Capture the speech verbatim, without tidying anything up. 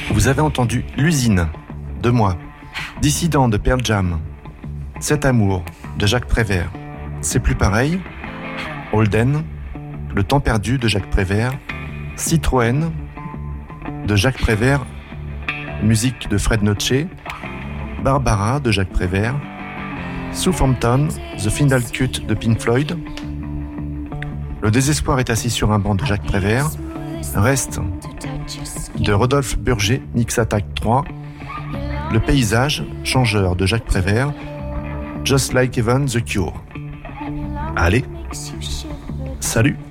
Vous avez entendu L'usine de moi, Dissident de Pearl Jam, Cet amour de Jacques Prévert, C'est plus pareil, Holden, Le temps perdu de Jacques Prévert, Citroën de Jacques Prévert, musique de Fred Noche, Barbara de Jacques Prévert, Southampton, The Final Cut de Pink Floyd, Le désespoir est assis sur un banc de Jacques Prévert, Reste de Rodolphe Burger, Mix Attack trois, Le paysage changeur de Jacques Prévert, Just Like Heaven, The Cure. Allez, salut!